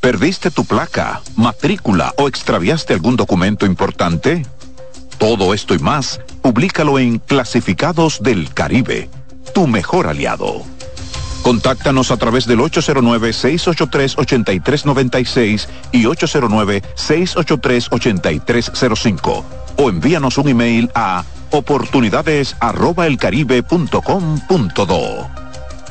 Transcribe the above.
¿Perdiste tu placa, matrícula o extraviaste algún documento importante? Todo esto y más, públicalo en Clasificados del Caribe, tu mejor aliado. Contáctanos a través del 809-683-8396 y 809-683-8305 o envíanos un email a oportunidades@elcaribe.com.do.